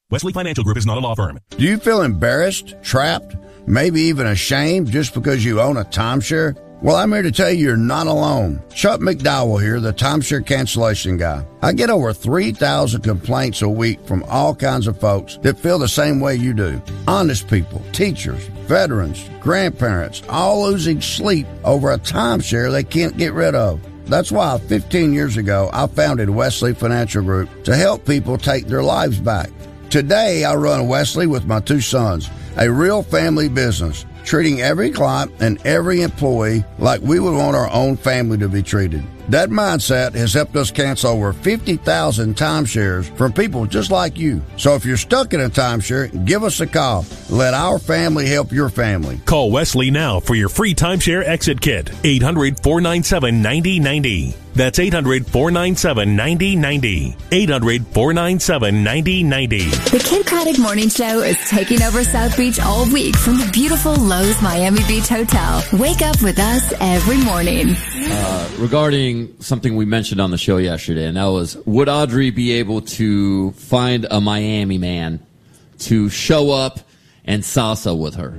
Wesley Financial Group is not a law firm. Do you feel embarrassed, trapped, maybe even ashamed just because you own a timeshare? Well, I'm here to tell you you're not alone. Chuck McDowell here, the timeshare cancellation guy. I get over 3,000 complaints a week from all kinds of folks that feel the same way you do. Honest people, teachers, veterans, grandparents, all losing sleep over a timeshare they can't get rid of. That's why 15 years ago, I founded Wesley Financial Group to help people take their lives back. Today, I run Wesley with my 2 sons, a real family business, treating every client and every employee like we would want our own family to be treated. That mindset has helped us cancel over 50,000 timeshares from people just like you. So if you're stuck in a timeshare, give us a call. Let our family help your family. Call Wesley now for your free timeshare exit kit. 800-497-9090. That's 800-497-9090. 800-497-9090. The Kid Craddock Morning Show is taking over South Beach all week from the beautiful Lowe's Miami Beach Hotel. Wake up with us every morning. Regarding something we mentioned on the show yesterday, and that was, would Audrey be able to find a Miami man to show up and salsa with her?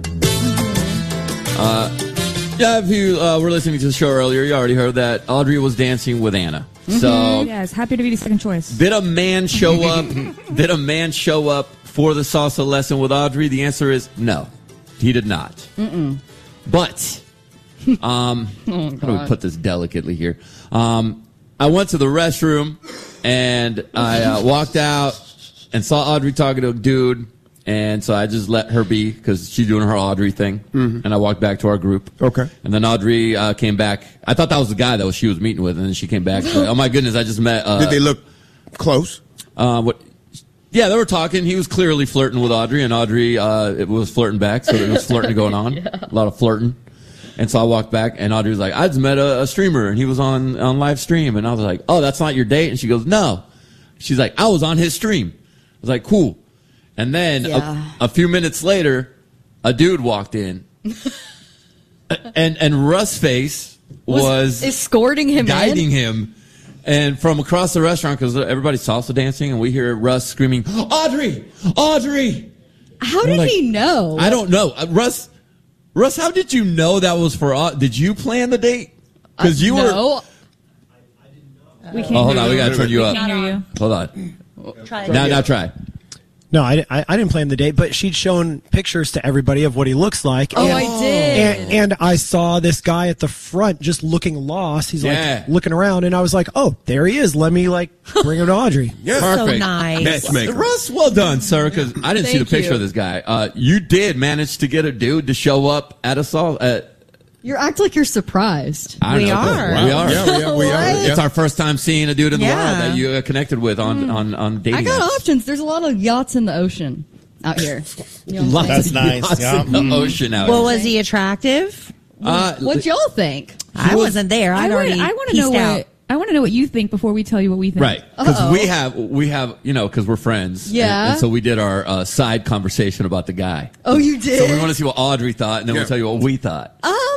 Yeah, if you were listening to the show earlier, you already heard that Audrey was dancing with Anna. Mm-hmm. So, yes, happy to be the second choice. Did a man show up? Did a man show up for the salsa lesson with Audrey? The answer is no, he did not. Mm-mm. But, how do we put this delicately here? I went to the restroom and I walked out and saw Audrey talking to a dude. And so I just let her be because she's doing her Audrey thing. Mm-hmm. And I walked back to our group. Okay. And then Audrey came back. I thought that was the guy that she was meeting with. And then she came back. Like, oh, my goodness, I just met. Did they look close? What? Yeah, they were talking. He was clearly flirting with Audrey. And Audrey it was flirting back. So there was flirting going on. Yeah. A lot of flirting. And so I walked back. And Audrey was like, I just met a streamer. And he was on live stream. And I was like, oh, that's not your date? And she goes, no. She's like, I was on his stream. I was like, cool. And then a few minutes later, a dude walked in, and Russ Face was escorting him, guiding him, and from across the restaurant because everybody's salsa dancing, and we hear Russ screaming, "Audrey, Audrey!" How did he know? I don't know, Russ. How did you know that was for? Did you plan the date? Because you were. We can't. Hold on, we gotta turn you up. Can't hear you. Hold on. Now try. No, I didn't plan the date, but she'd shown pictures to everybody of what he looks like. Oh, I did. And I saw this guy at the front just looking lost. He's like looking around, and I was like, oh, there he is. Let me bring him to Audrey. Yeah, perfect. So nice. Matchmaker. Russ, well done, sir, because I didn't see the picture of this guy. You did manage to get a dude to show up at a salsa. You act like you're surprised. We are. We are. Yeah, we are. It's our first time seeing a dude in the wild that you connected with on dating. I got apps. options. There's a lot of yachts in the ocean out here. You know, That's nice. Yachts in the ocean out Well, here. was he attractive? What y'all think? I wasn't there. I want to know I want to know what you think before we tell you what we think. Right, because we have, because we're friends. Yeah. And so we did our side conversation about the guy. Oh, you did? So we want to see what Audrey thought, and then we'll tell you what we thought.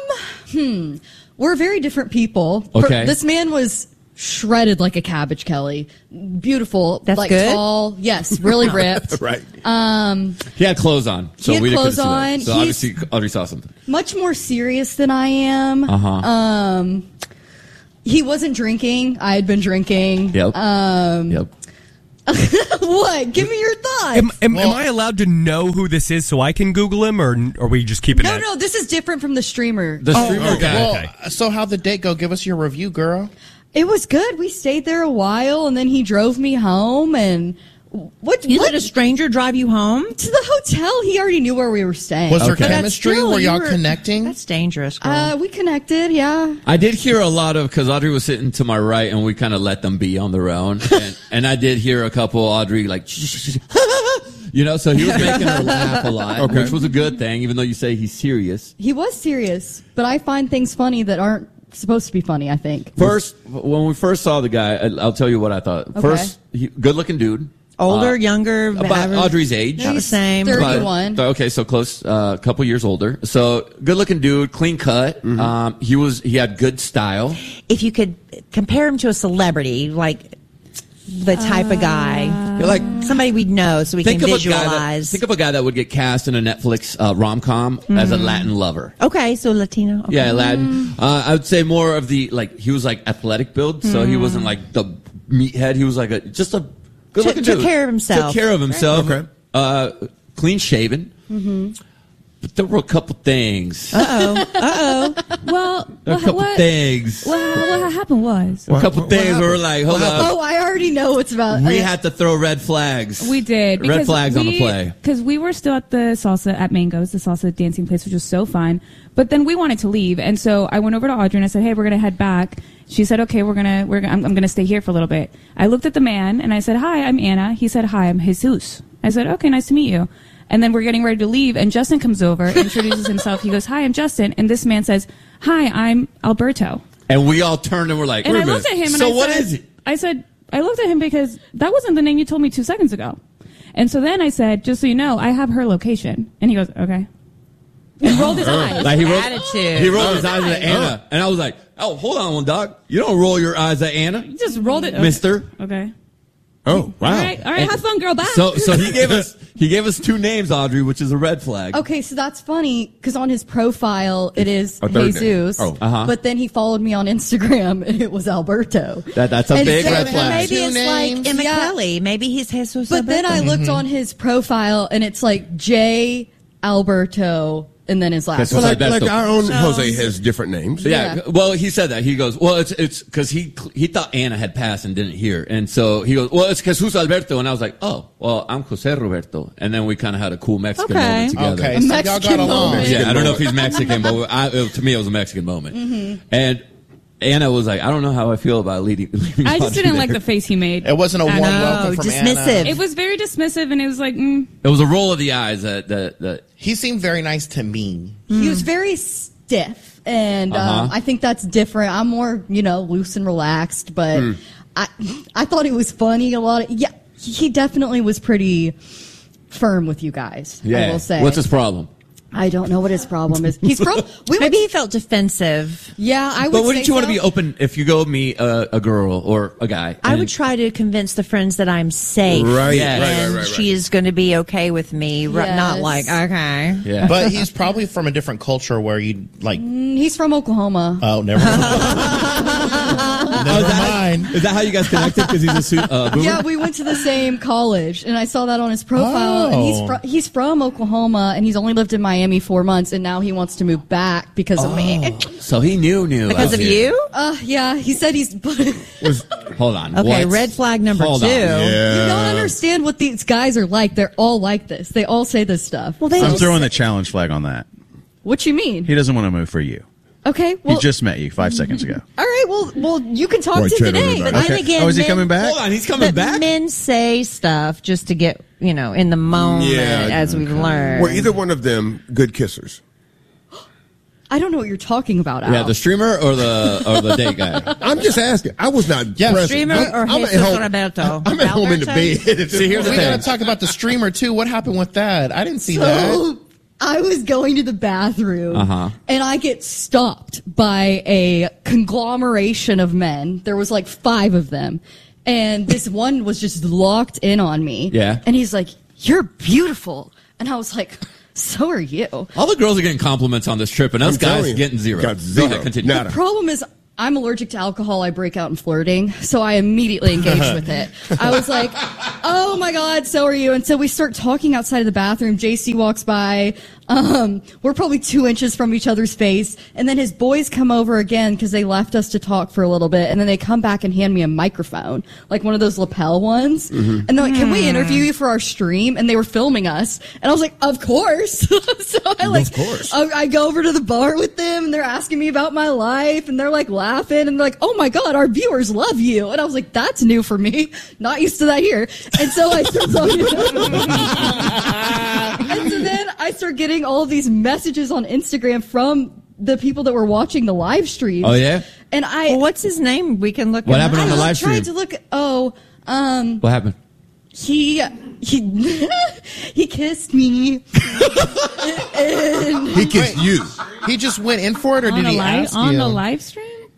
We're very different people. Okay. This man was shredded like a cabbage, Kelly. Beautiful. That's like good? Tall. Yes, really ripped. Right. He had clothes on, so He had we didn't clothes see that. on. So obviously Audrey saw something. Much more serious than I am. Uh-huh. He wasn't drinking. I had been drinking. Yep. What? Give me your thoughts. Am I allowed to know who this is so I can Google him, or are we just keeping it? No, this is different from the streamer. The streamer guy. Okay. So how'd the date go? Give us your review, girl. It was good. We stayed there a while, and then he drove me home, and what let a stranger drive you home? To the hotel. He already knew where we were staying. Was there chemistry? Were y'all connecting? That's dangerous, girl. We connected, yeah. I did hear a lot of, because Audrey was sitting to my right, and we kind of let them be on their own. And I did hear a couple, Audrey, so he was making her laugh a lot, which was a good thing, even though you say he's serious. He was serious, but I find things funny that aren't supposed to be funny, I think. When we first saw the guy, I'll tell you what I thought. Okay. First, good-looking dude. Older, younger, about average? Audrey's age. Not the same. 31. Okay, so close, a couple years older. So good-looking dude, clean cut. He had good style. If you could compare him to a celebrity, the type of guy? You're like somebody we'd know, so we can visualize. Think of a guy that would get cast in a Netflix rom-com as a Latin lover. Okay, so Latino. Okay. Yeah, Latin. I would say more of the he was like athletic build, so he wasn't like the meathead. He was like just a good-looking dude. Took care of himself. Took care of himself. Okay. Clean shaven. Mm-hmm. But there were a couple things. Well, a couple things. Well, what happened was a couple things where we're like, hold up. Oh, I already know what's about. We had to throw red flags. We did. Red flags on the play. Because we were still at the salsa at Mango's, the salsa dancing place, which was so fun. But then we wanted to leave, and so I went over to Audrey and I said, "Hey, we're gonna head back." She said, "Okay, I'm gonna stay here for a little bit." I looked at the man and I said, "Hi, I'm Anna." He said, "Hi, I'm Jesus." I said, "Okay, nice to meet you." And then we're getting ready to leave, and Justin comes over, introduces himself. He goes, "Hi, I'm Justin." And this man says, "Hi, I'm Alberto." And we all turned and we're like, and wait I a minute. looked at him and so I what said, is it? I looked at him because that wasn't the name you told me 2 seconds ago. And so then I said, "Just so you know, I have her location." And he goes, "Okay." And rolled his eyes. Like he Attitude. rolled his eyes at Anna. And I was like, "Oh, hold on, dog. You don't roll your eyes at Anna." You just rolled it. Mister. Okay. Oh, wow. All right, have fun, girl. Bye. So he gave us 2 names, Audrey, which is a red flag. Okay, so that's funny because on his profile it is A third Jesus, name. Oh. but then he followed me on Instagram and it was Alberto. That's a And big so red flag. Maybe it's like Emma Yeah. Kelly. Maybe he's Jesus. But then I looked on his profile and it's like J. Alberto and then his last So name. like our own Jose has different names. Yeah. Well, he said that. He goes, well, it's because he thought Anna had passed and didn't hear, and so he goes, well, it's Jesus Alberto, and I was like, oh, well, I'm Jose Roberto, and then we kind of had a cool Mexican moment together. Okay, so y'all got along. Yeah, I don't know if he's Mexican, but to me it was a Mexican moment, and Anna was like, I don't know how I feel about leaving I just Audrey didn't there. like the face he made. It wasn't a warm welcome from dismissive. Anna. It was very dismissive, and it was like, It was a roll of the eyes that He seemed very nice to me. He was very stiff, and I think that's different. I'm more, loose and relaxed, but I thought it was funny a lot. He definitely was pretty firm with you guys. Yeah. I will say. What's his problem? I don't know what his problem is. He's from. Maybe he felt defensive. Yeah, I would. But wouldn't say you want to so. be open if you go meet a girl or a guy? I would try to convince the friends that I'm safe. Right, And right. she is going to be okay with me. Yes. Not like, okay. Yeah. But he's probably from a different culture where you like. He's from Oklahoma. Oh, never mind. Never mind. Is that how you guys connected? Because he's a boomer? Yeah, we went to the same college, and I saw that on his profile. And he's from Oklahoma, and he's only lived in Miami 4 months, and now he wants to move back because of me. So he knew. Because of you? Yeah, he said he's. Hold on. Okay, what? red flag number Hold 2. on. You don't understand what these guys are like. They're all like this. They all say this stuff. Well, they I'm throwing the challenge flag on that. What you mean? He doesn't want to move for you. Okay, well, He just met you 5 seconds ago. all right. Well, you can talk to him today. But And again, Oh, is he men- coming back? Hold on. He's coming But back? men say stuff just to get, in the moment, as we've learned. Were either one of them good kissers? I don't know what you're talking about, Al. Yeah, the streamer or the date guy? I'm just asking. I was not present. Streamer or I'm Jesus at home. Roberto? I'm at home in the Alberto? bed. See, here's the We thing. gotta talk about the streamer too. What happened with that? I didn't see that. So I was going to the bathroom, and I get stopped by a conglomeration of men. There was like 5 of them, and this one was just locked in on me. Yeah. And he's like, "You're beautiful," and I was like, "So are you." All the girls are getting compliments on this trip, and us I'm telling guys you. getting zero. Got zero. Go ahead, continue. Nada. The problem is I'm allergic to alcohol. I break out in flirting, so I immediately engaged with it. I was like, "Oh my God, so are you?" And so we start talking outside of the bathroom. JC walks by. We're probably 2 inches from each other's face, and then his boys come over again because they left us to talk for a little bit, and then they come back and hand me a microphone, like one of those lapel ones, and they're like, "Can we interview you for our stream?" And they were filming us, and I was like, "Of course!" So Of course. I go over to the bar with them, and they're asking me about my life, and they're like laughing, and they're like, "Oh my God, our viewers love you!" And I was like, "That's new for me, not used to that here." And so I start talking and so then I start getting all of these messages on Instagram from the people that were watching the live stream. Oh, yeah? And Well, what's his name? We can look What him happened up. on the live tried stream? to look. What happened? He he kissed me. He kissed you. He just went in for it, or on did he ask on you? the live stream?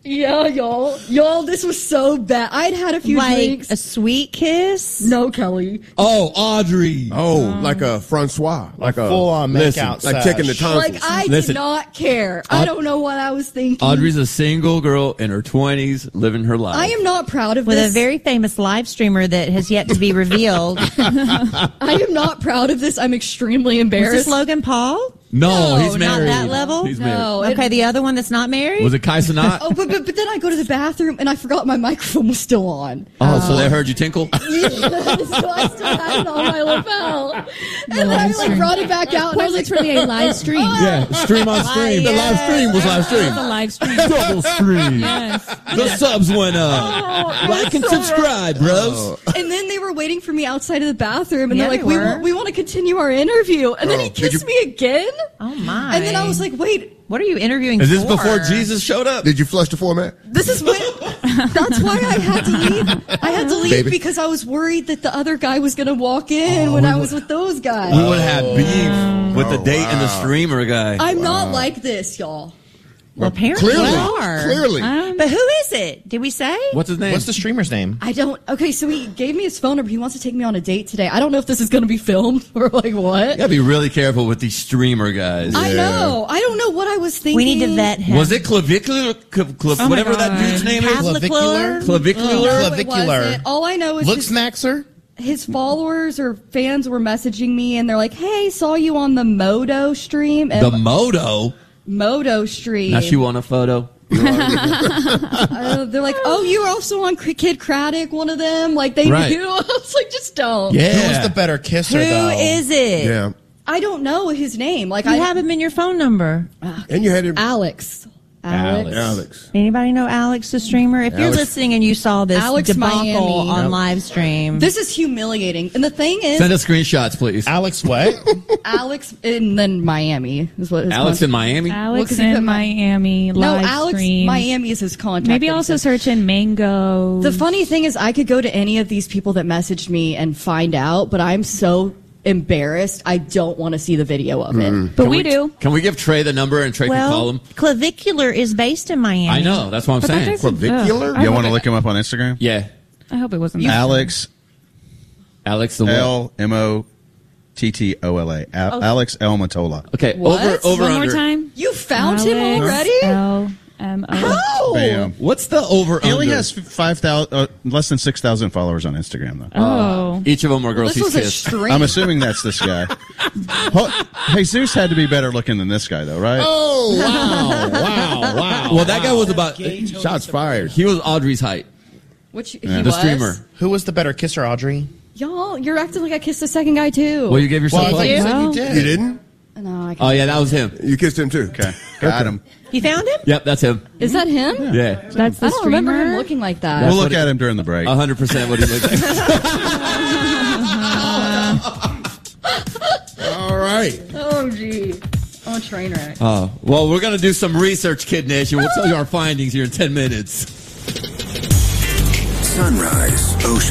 Yeah, y'all, this was so bad. I'd had a few Like drinks. a sweet kiss? No, Kelly. Oh, Audrey. Oh, like a Francois. Like a full-on make-out like sesh. checking the tonsils. Like, I did not care. I don't know what I was thinking. Audrey's a single girl in her 20s living her life. I am not proud of With this. a very famous live streamer that has yet to be revealed. I am not proud of this. I'm extremely Was embarrassed. this Logan Paul? No, he's not married. that level? He's No. married. Okay, the other one that's not married? Was it Kai Cenat? Oh, but then I go to the bathroom and I forgot my microphone was still on. Oh, so they heard you tinkle? So I still had it on my lapel. And then I like brought it back out and I was like, Literally a live stream. Yeah, stream on stream. The live stream was live stream. It was a live stream. Double stream. Yes. The subs went up. Like and subscribe, bros. And then they were waiting for me outside of the bathroom and Yeah, they're like, they were. we want to continue our interview. And then he kissed me again. Oh, my. And then I was like, wait, what are you interviewing Is this for? before Jesus showed up? Did you flush the format? this is when, that's why I had to leave. I had to leave Baby. because I was worried that the other guy was going to walk in when I was with those guys. We would have had beef with the date and the streamer guy. I'm not like this, y'all. Well, apparently Clearly. you are. Clearly. But who is it? Did we say? What's his name? What's the streamer's name? I don't. Okay, so he gave me his phone number. He wants to take me on a date today. I don't know if this is going to be filmed or like what. You gotta be really careful with these streamer guys. I know. I don't know what I was thinking. We need to vet him. Was it clavicular? my Whatever that God. dude's name is? Clavicular? Clavicular? No, it Clavicular. wasn't. All I know is Looks Maxer? his followers or fans were messaging me and they're like, "Hey, saw you on the Moto stream." And The Moto? Moto stream. Now she want a photo? They're like, "Oh, you were also on Kid Craddock, one of them." Like they Right. knew. I was like, "Just don't." Yeah. Who was the better kisser, Who though? is it? Yeah. I don't know his name. Like You I have him in your phone number. And you had it. Alex. Alex. Anybody know Alex, the streamer? If you're Alex. listening and you saw this Alex debacle Miami. on live stream, This is humiliating. And the thing is, Send us screenshots, please. Alex what? Alex and then Miami is what his Alex in Miami? Alex 'cause he put in Miami No, live Alex stream. Miami is his contact. Maybe that he also said. search in Mango. The funny thing is, I could go to any of these people that messaged me and find out, but I'm so embarrassed. I don't want to see the video of it. But we do. Can we give Trey the number and Trey can call well, him? Clavicular is based in Miami. I know. That's what I'm But that saying. doesn't- Clavicular? I You want to hope look him up on Instagram? Yeah. I hope it wasn't. Alex Alex the what? LMOTTOLA. Alex L Matola. Okay. What? Over One under. more time. You found him Alex already? LMO. Bam. What's the over He only under? has 5,000, less than 6,000 followers on Instagram, though. Oh. Each of them are girls This he's was a kissed. stream. I'm assuming that's this guy. Jesus had to be better looking than this guy, though, right? Oh, wow. Wow. Well, that guy was about. Shots fired. He was Audrey's height. Which he The was. streamer. Who was the better kisser, Audrey? Y'all, you're acting like I kissed the second guy too. Well, you gave yourself Well, I thought you place. said you Well. did. You didn't? No, I Oh, yeah, that was him. You kissed him too. Okay. Got him. You found him? Yep, that's him. Is that him? Yeah. That's the I don't remember streamer. him looking like that. We'll what look it- at him during the break. 100% what he looked like. All right. Oh, gee. Oh, train wreck. Oh, well, we're going to do some research, Kid Nation. We'll tell you our findings here in 10 minutes. Sunrise, Ocean.